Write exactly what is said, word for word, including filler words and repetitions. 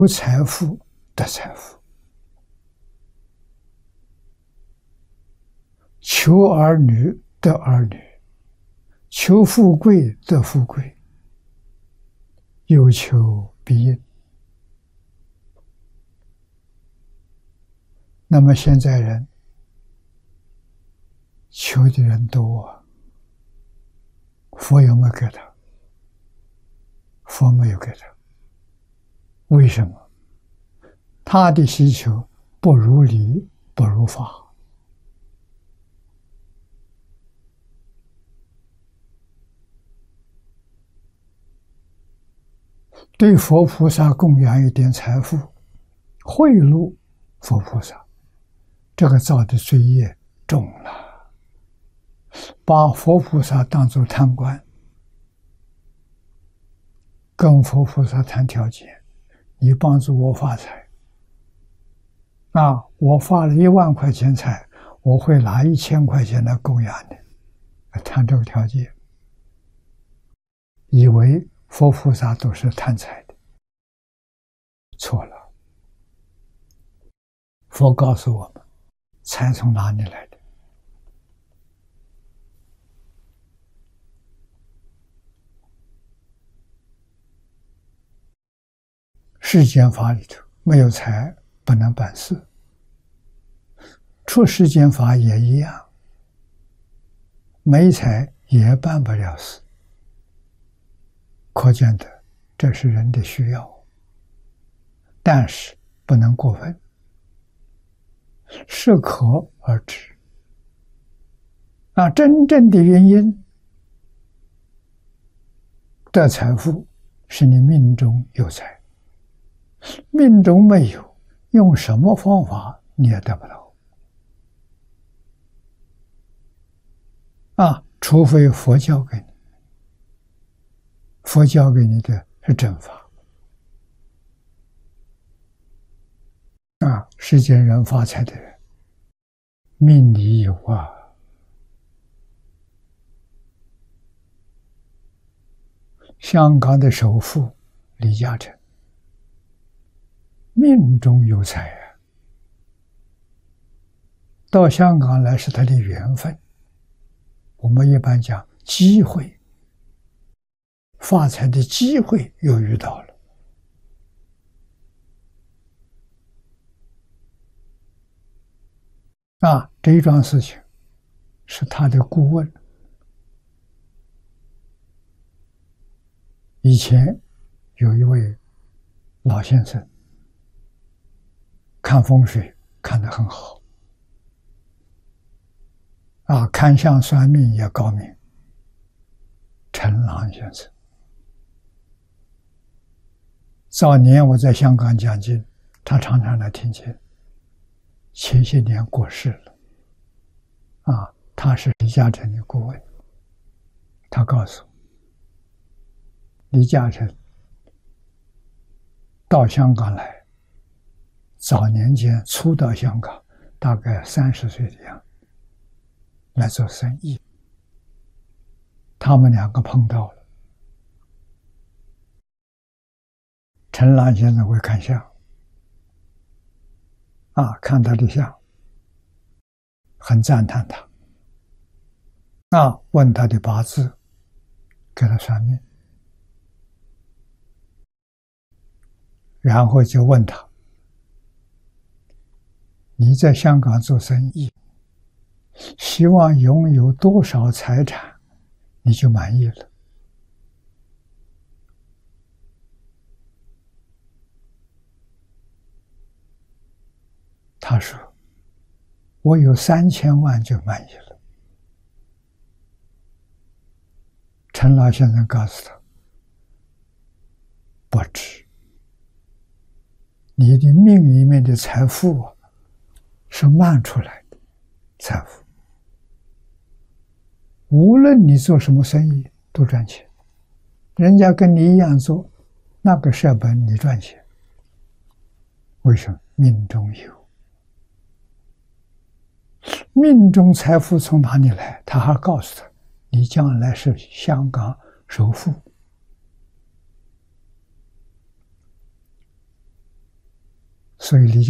求财富得财富，求儿女得儿女，求富贵得富贵，有求必应。那么现在人求的人多啊，佛有没有给他？佛没有给他。为什么？他的需求不如理，不如法。对佛菩萨供养一点财富，贿赂佛菩萨，这个造的罪业重了。把佛菩萨当作贪官，跟佛菩萨谈条件，你帮助我发财啊！我发了一万块钱财，我会拿一千块钱来供养你，谈这个条件，以为佛菩萨都是贪财的，错了。佛告诉我们，财从哪里来的？世间法里头没有财不能办事，出世间法也一样，没财也办不了事。可见的，这是人的需要，但是不能过分，适可而止。啊，真正的原因得财富，是你命中有财。命中没有，用什么方法你也得不到啊！除非佛教给你，佛教给你的是正法啊！世间人发财的人，命里有啊。香港的首富李嘉诚，命中有财啊，到香港来是他的缘分。我们一般讲机会，发财的机会又遇到了啊！这一桩事情是他的顾问，以前有一位老先生看风水看得很好啊，看相算命也高明，陈朗先生。早年我在香港讲经，他常常来听经，前些年过世了啊，他是李嘉诚的顾问。他告诉我，李嘉诚到香港来，早年间初到香港，大概三十岁的样子，来做生意。他们两个碰到了，陈朗先生会看相啊，看他的相，很赞叹他啊，问他的八字，给他算命，然后就问他，你在香港做生意，希望拥有多少财产你就满意了？他说，我有三千万就满意了。陈老先生告诉他，不止，你的命里面的财富啊，是慢出来的财富，无论你做什么生意都赚钱，人家跟你一样做，那个设本你赚钱，为什么？命中有，命中财富从哪里来？他还告诉他，你将来是香港首富。 所以李